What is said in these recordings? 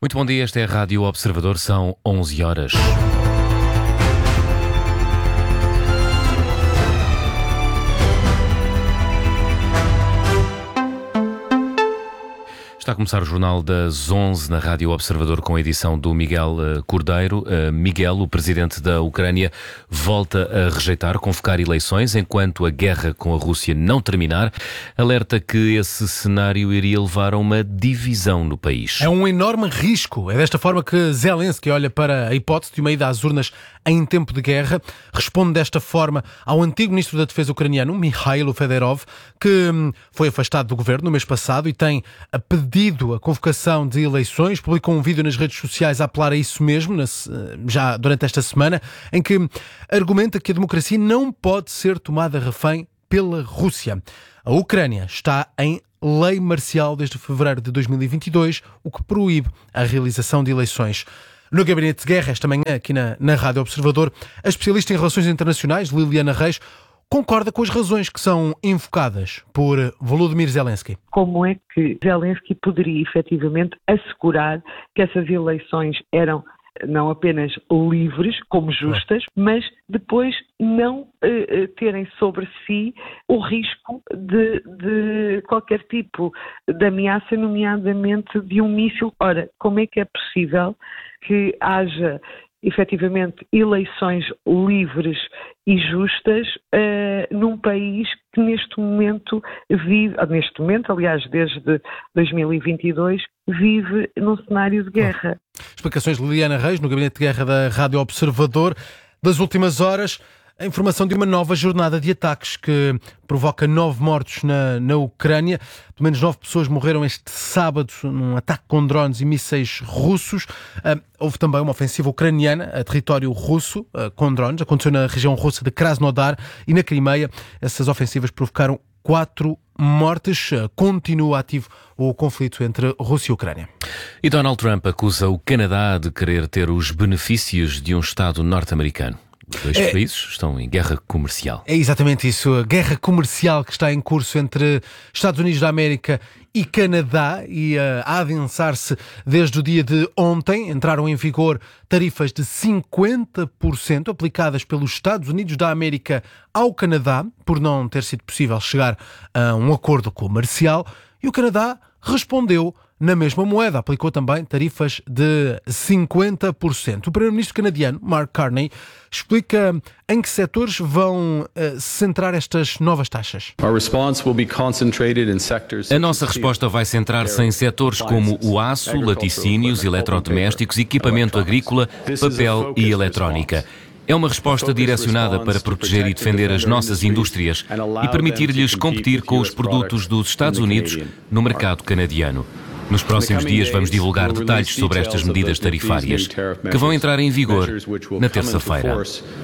Muito bom dia, esta é a Rádio Observador, são 11 horas. Está a começar o Jornal das 11 na Rádio Observador com a edição do Miguel Cordeiro. Miguel, o presidente da Ucrânia, volta a rejeitar convocar eleições enquanto a guerra com a Rússia não terminar. Alerta que esse cenário iria levar a uma divisão no país. É um enorme risco. É desta forma que Zelensky olha para a hipótese de uma ida às urnas em tempo de guerra. Responde desta forma ao antigo ministro da Defesa ucraniano, Mikhailo Fedorov, que foi afastado do governo no mês passado e tem pedido a convocação de eleições. Publicou um vídeo nas redes sociais a apelar a isso mesmo, já durante esta semana, em que argumenta que a democracia não pode ser tomada refém pela Rússia. A Ucrânia está em lei marcial desde fevereiro de 2022, o que proíbe a realização de eleições. No Gabinete de Guerra, esta manhã, aqui na Rádio Observador, a especialista em relações internacionais, Liliana Reis, concorda com as razões que são invocadas por Volodymyr Zelensky. Como é que Zelensky poderia efetivamente assegurar que essas eleições eram não apenas livres, como justas, mas depois não terem sobre si o risco de qualquer tipo de ameaça, nomeadamente de um míssil? Ora, como é que é possível que haja efetivamente eleições livres e justas num país que neste momento vive, aliás, desde 2022, vive num cenário de guerra. Explicações de Liliana Reis, no Gabinete de Guerra da Rádio Observador. Das últimas horas, a informação de uma nova jornada de ataques que provoca 9 mortos na Ucrânia. Pelo menos 9 pessoas morreram este sábado num ataque com drones e mísseis russos. Houve também uma ofensiva ucraniana a território russo com drones. Aconteceu na região russa de Krasnodar e na Crimeia. Essas ofensivas provocaram 4 mortes. Continua ativo o conflito entre Rússia e Ucrânia. E Donald Trump acusa o Canadá de querer ter os benefícios de um Estado norte-americano. Os dois países estão em guerra comercial. É exatamente isso, a guerra comercial que está em curso entre Estados Unidos da América e Canadá e a adensar-se desde o dia de ontem. Entraram em vigor tarifas de 50% aplicadas pelos Estados Unidos da América ao Canadá, por não ter sido possível chegar a um acordo comercial, e o Canadá respondeu na mesma moeda, aplicou também tarifas de 50%. O primeiro-ministro canadiano, Mark Carney, explica em que setores vão centrar estas novas taxas. A nossa resposta vai centrar-se em setores como o aço, laticínios, eletrodomésticos, equipamento agrícola, papel e eletrónica. É uma resposta direcionada para proteger e defender as nossas indústrias e permitir-lhes competir com os produtos dos Estados Unidos no mercado canadiano. Nos próximos dias vamos divulgar detalhes sobre estas medidas tarifárias, que vão entrar em vigor na terça-feira.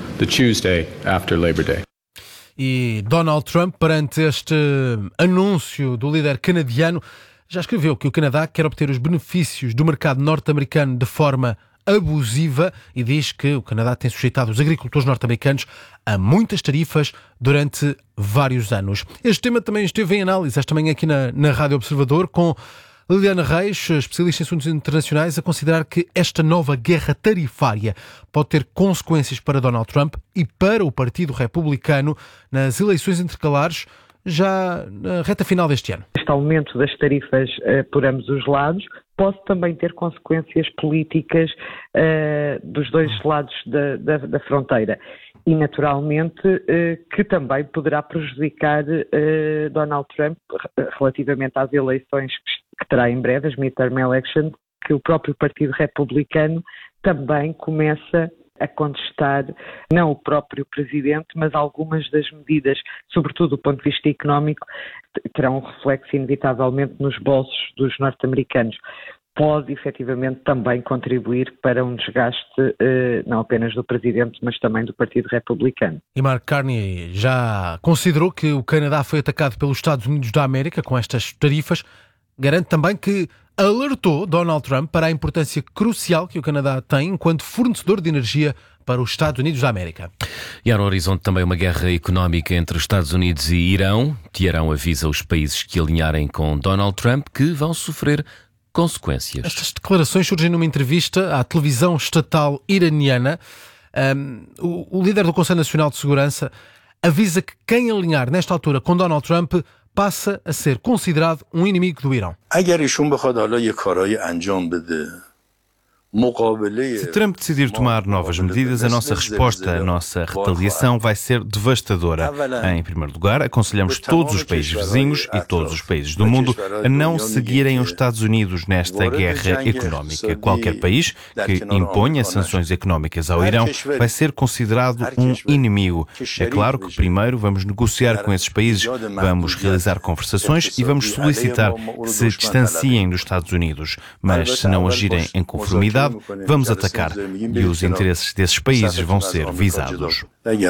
E Donald Trump, perante este anúncio do líder canadiano, já escreveu que o Canadá quer obter os benefícios do mercado norte-americano de forma abusiva e diz que o Canadá tem sujeitado os agricultores norte-americanos a muitas tarifas durante vários anos. Este tema também esteve em análise esta manhã aqui na Rádio Observador, com Liliana Reis, especialista em assuntos internacionais, a considerar que esta nova guerra tarifária pode ter consequências para Donald Trump e para o Partido Republicano nas eleições intercalares já na reta final deste ano. Este aumento das tarifas por ambos os lados pode também ter consequências políticas dos dois lados da fronteira e, naturalmente, que também poderá prejudicar Donald Trump relativamente às eleições que terá em breve, as midterm elections, que o próprio Partido Republicano também começa a contestar, não o próprio presidente, mas algumas das medidas, sobretudo do ponto de vista económico, terão um reflexo inevitavelmente nos bolsos dos norte-americanos. Pode efetivamente também contribuir para um desgaste não apenas do presidente, mas também do Partido Republicano. E Mark Carney já considerou que o Canadá foi atacado pelos Estados Unidos da América com estas tarifas. Garante também que alertou Donald Trump para a importância crucial que o Canadá tem enquanto fornecedor de energia para os Estados Unidos da América. E há no horizonte também uma guerra económica entre os Estados Unidos e Irão. Teherão avisa os países que alinharem com Donald Trump que vão sofrer consequências. Estas declarações surgem numa entrevista à televisão estatal iraniana. O líder do Conselho Nacional de Segurança avisa que quem alinhar nesta altura com Donald Trump passa a ser considerado um inimigo do Irão. Se Trump decidir tomar novas medidas, a nossa resposta, a nossa retaliação vai ser devastadora. Em primeiro lugar, aconselhamos todos os países vizinhos e todos os países do mundo a não seguirem os Estados Unidos nesta guerra económica. Qualquer país que imponha sanções económicas ao Irão vai ser considerado um inimigo. É claro que primeiro vamos negociar com esses países, vamos realizar conversações e vamos solicitar que se distanciem dos Estados Unidos. Mas se não agirem em conformidade, vamos atacar e os interesses desses países vão ser visados.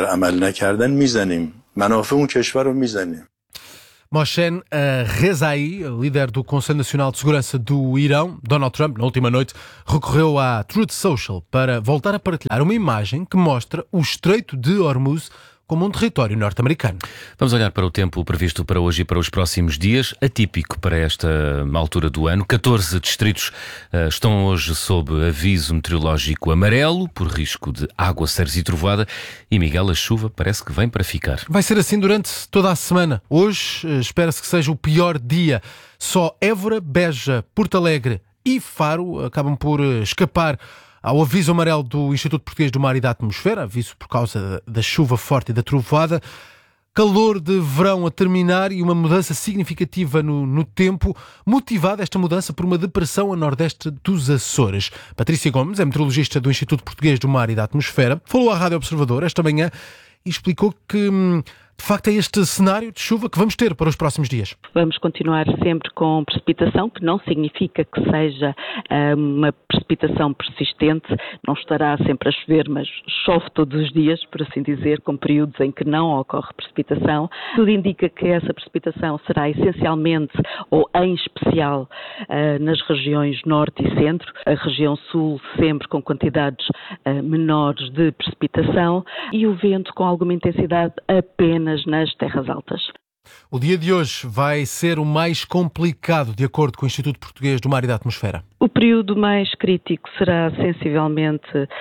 Mohsen Rezai, líder do Conselho Nacional de Segurança do Irão, Donald Trump, na última noite, recorreu à Truth Social para voltar a partilhar uma imagem que mostra o Estreito de Hormuz como um território norte-americano. Vamos olhar para o tempo previsto para hoje e para os próximos dias, atípico para esta altura do ano. 14 distritos estão hoje sob aviso meteorológico amarelo, por risco de aguaceiros e trovoada. E, Miguel, a chuva parece que vem para ficar. Vai ser assim durante toda a semana. Hoje espera-se que seja o pior dia. Só Évora, Beja, Porto Alegre e Faro acabam por escapar ao aviso amarelo do Instituto Português do Mar e da Atmosfera, aviso por causa da chuva forte e da trovoada. Calor de verão a terminar e uma mudança significativa no tempo, motivada esta mudança por uma depressão a nordeste dos Açores. Patrícia Gomes é meteorologista do Instituto Português do Mar e da Atmosfera, falou à Rádio Observador esta manhã e explicou que de facto é este cenário de chuva que vamos ter para os próximos dias. Vamos continuar sempre com precipitação, que não significa que seja uma precipitação persistente, não estará sempre a chover, mas chove todos os dias, por assim dizer, com períodos em que não ocorre precipitação. Tudo indica que essa precipitação será essencialmente, ou em especial, nas regiões norte e centro, a região sul sempre com quantidades menores de precipitação e o vento com alguma intensidade apenas nas terras altas. O dia de hoje vai ser o mais complicado, de acordo com o Instituto Português do Mar e da Atmosfera. O período mais crítico será sensivelmente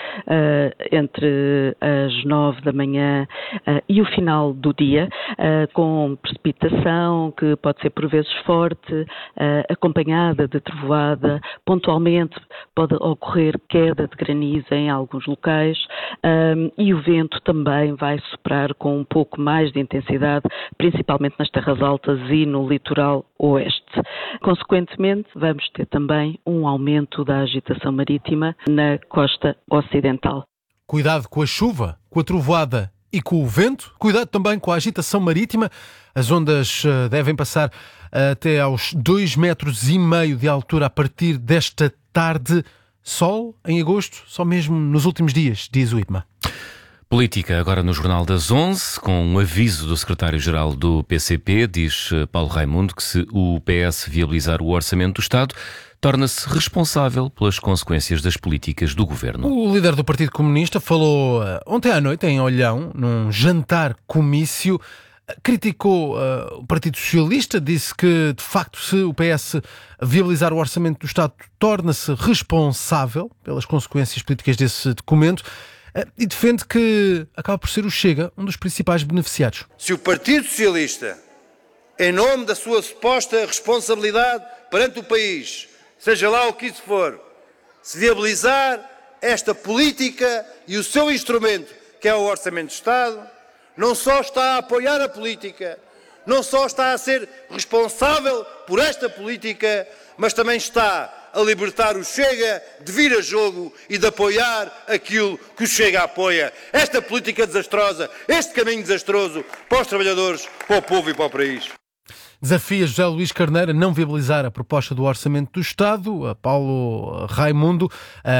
entre as 9 da manhã e o final do dia, com precipitação que pode ser por vezes forte, acompanhada de trovoada. Pontualmente pode ocorrer queda de granizo em alguns locais e o vento também vai soprar com um pouco mais de intensidade, principalmente nas terras altas e no litoral oeste. Consequentemente, vamos ter também um aumento da agitação marítima na costa ocidental. Cuidado com a chuva, com a trovoada e com o vento. Cuidado também com a agitação marítima. As ondas devem passar até aos 2,5 metros de altura a partir desta tarde. Sol em agosto, só mesmo nos últimos dias, diz o IPMA. Política, agora no Jornal das 11, com um aviso do secretário-geral do PCP, diz Paulo Raimundo que se o PS viabilizar o orçamento do Estado, torna-se responsável pelas consequências das políticas do governo. O líder do Partido Comunista falou ontem à noite em Olhão, num jantar comício, criticou o Partido Socialista, disse que, de facto, se o PS viabilizar o orçamento do Estado, torna-se responsável pelas consequências políticas desse documento. E defende que acaba por ser o Chega um dos principais beneficiados. Se o Partido Socialista, em nome da sua suposta responsabilidade perante o país, seja lá o que isso for, se viabilizar esta política e o seu instrumento, que é o Orçamento de Estado, não só está a apoiar a política, não só está a ser responsável por esta política, mas também está a libertar o Chega de vir a jogo e de apoiar aquilo que o Chega apoia. Esta política desastrosa, este caminho desastroso para os trabalhadores, para o povo e para o país. Desafia José Luís Carneiro a não viabilizar a proposta do Orçamento do Estado. Paulo Raimundo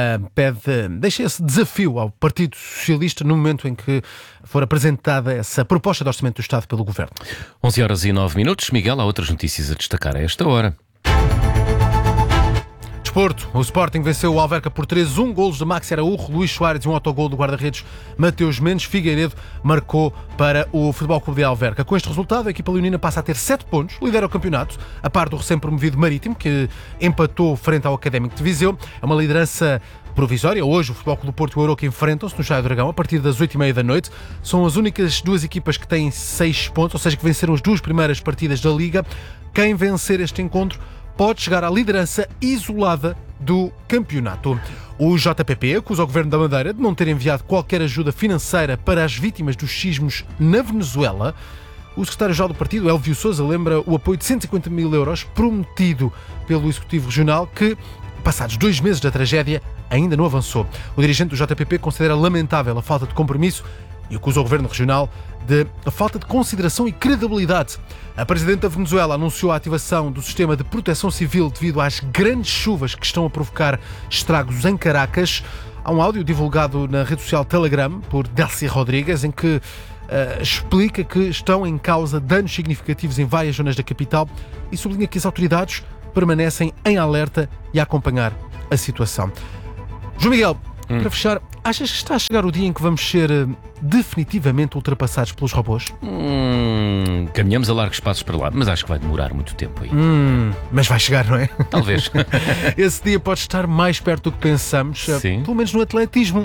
deixa esse desafio ao Partido Socialista no momento em que for apresentada essa proposta de Orçamento do Estado pelo Governo. 11h09. Miguel, há outras notícias a destacar a esta hora. desporto, o Sporting venceu o Alverca por 3-1, golos de Maxi Araújo, Luís Soares e um autogol do guarda-redes Mateus Mendes. Figueiredo marcou para o Futebol Clube de Alverca. Com este resultado, a equipa leonina passa a ter 7 pontos, lidera o campeonato, a par do recém-promovido Marítimo, que empatou frente ao Académico de Viseu. É uma liderança provisória. Hoje o Futebol Clube do Porto e o Arouca enfrentam-se no Estádio do Dragão a partir das 8h30 da noite. São as únicas duas equipas que têm 6 pontos, ou seja, que venceram as 2 primeiras partidas da Liga. Quem vencer este encontro pode chegar à liderança isolada do campeonato. O JPP acusa o Governo da Madeira de não ter enviado qualquer ajuda financeira para as vítimas dos sismos na Venezuela. O secretário-geral do partido, Elvio Sousa, lembra o apoio de 150 mil euros prometido pelo Executivo Regional, que, passados 2 meses da tragédia, ainda não avançou. O dirigente do JPP considera lamentável a falta de compromisso e acusa o Governo Regional de falta de consideração e credibilidade. A Presidente da Venezuela anunciou a ativação do sistema de proteção civil devido às grandes chuvas que estão a provocar estragos em Caracas. Há um áudio divulgado na rede social Telegram por Delcy Rodrigues em que explica que estão em causa danos significativos em várias zonas da capital e sublinha que as autoridades permanecem em alerta e a acompanhar a situação. João Miguel, para fechar, achas que está a chegar o dia em que vamos ser definitivamente ultrapassados pelos robôs? Caminhamos a largos passos para lá, mas acho que vai demorar muito tempo aí. Mas vai chegar, não é? Talvez. Esse dia pode estar mais perto do que pensamos, Sim. pelo menos no atletismo.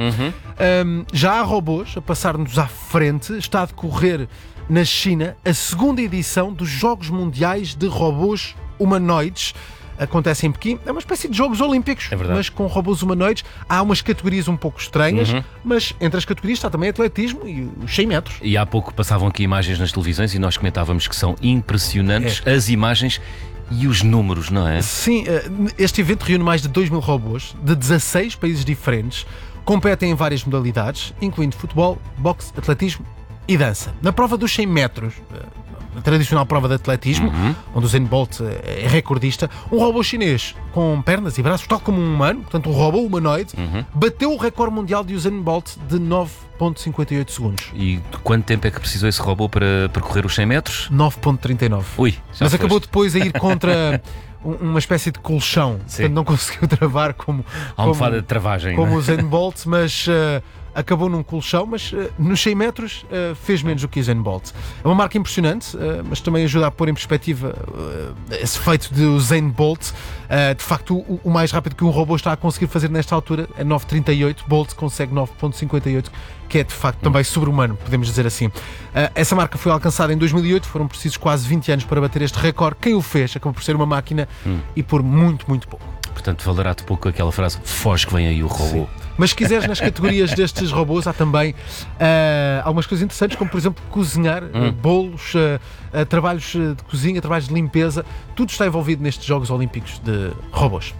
Já há robôs a passar-nos à frente. Está a decorrer na China a 2ª edição dos Jogos Mundiais de Robôs Humanoides. Acontece em Pequim, é uma espécie de Jogos Olímpicos, mas com robôs humanoides. Há umas categorias um pouco estranhas, mas entre as categorias está também atletismo e os 100 metros. E há pouco passavam aqui imagens nas televisões e nós comentávamos que são impressionantes as imagens e os números, não é? Sim, este evento reúne mais de 2.000 robôs de 16 países diferentes, competem em várias modalidades, incluindo futebol, boxe, atletismo e dança. Na prova dos 100 metros, a tradicional prova de atletismo, onde o Usain Bolt é recordista, um robô chinês com pernas e braços, tal como um humano, portanto um robô humanoide, bateu o recorde mundial de Usain Bolt de 9,58 segundos. E quanto tempo é que precisou esse robô para percorrer os 100 metros? 9,39. Ui, mas acabou depois a ir contra uma espécie de colchão, portanto não conseguiu travar como almofada de travagem, como o Usain Bolt, mas acabou num colchão, mas nos 100 metros fez menos do que Usain Bolt. É uma marca impressionante, mas também ajuda a pôr em perspectiva esse feito de Usain Bolt. De facto, o mais rápido que um robô está a conseguir fazer nesta altura é 9,38, Bolt consegue 9,58, que é de facto também sobre-humano, podemos dizer assim. Essa marca foi alcançada em 2008, foram precisos quase 20 anos para bater este recorde. Quem o fez acabou por ser uma máquina e por muito, muito pouco. Portanto, valerá-te pouco aquela frase, foge que vem aí o robô. Sim. Mas se quiseres, nas categorias destes robôs há também algumas coisas interessantes, como por exemplo cozinhar, bolos, trabalhos de cozinha, trabalhos de limpeza. Tudo está envolvido nestes Jogos Olímpicos de robôs.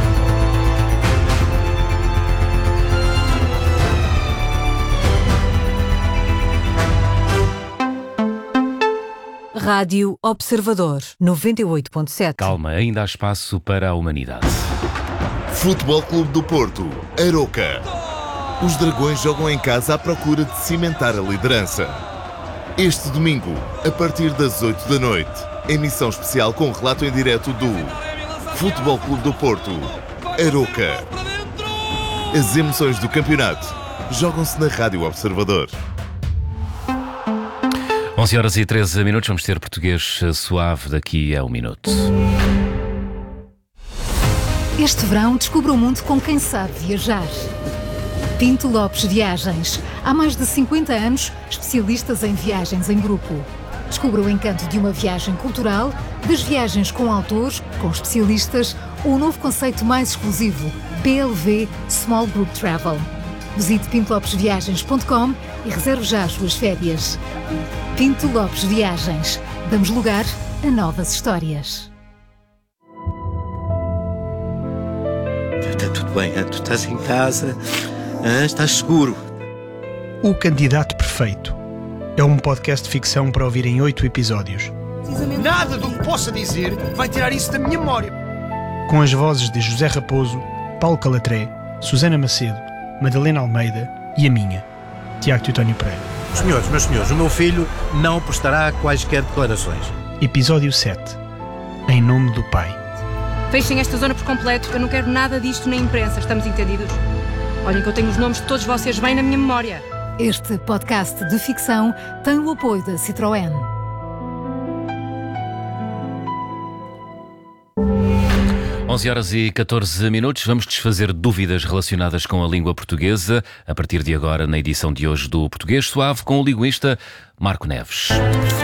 Rádio Observador 98.7. Calma, ainda há espaço para a humanidade. Futebol Clube do Porto, Arouca. Os Dragões jogam em casa à procura de cimentar a liderança. Este domingo, a partir das 8 da noite, emissão especial com relato em direto do Futebol Clube do Porto, Arouca. As emoções do campeonato jogam-se na Rádio Observador. 11h13, vamos ter português suave daqui a um minuto. Este verão descubra o mundo com quem sabe viajar. Pinto Lopes Viagens. Há mais de 50 anos, especialistas em viagens em grupo. Descubra o encanto de uma viagem cultural, das viagens com autores, com especialistas, ou o novo conceito mais exclusivo, PLV Small Group Travel. Visite pintolopesviagens.com e reserve já as suas férias. Pinto Lopes Viagens. Damos lugar a novas histórias. Está tudo bem, tu estás em casa, estás seguro. O Candidato Perfeito é um podcast de ficção para ouvir em 8 episódios. Nada do que possa dizer vai tirar isso da minha memória. Com as vozes de José Raposo, Paulo Calatré, Susana Macedo, Madalena Almeida e a minha, Tiago Teutónio Pereira. Meus senhores, o meu filho não prestará quaisquer declarações. Episódio 7. Em nome do Pai. Fechem esta zona por completo. Eu não quero nada disto na imprensa. Estamos entendidos? Olhem que eu tenho os nomes de todos vocês bem na minha memória. Este podcast de ficção tem o apoio da Citroën. 11h14. Vamos desfazer dúvidas relacionadas com a língua portuguesa, a partir de agora na edição de hoje do Português Suave, com o linguista Marco Neves.